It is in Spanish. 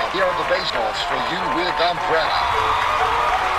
Here are the baseballs for you with Umbrella.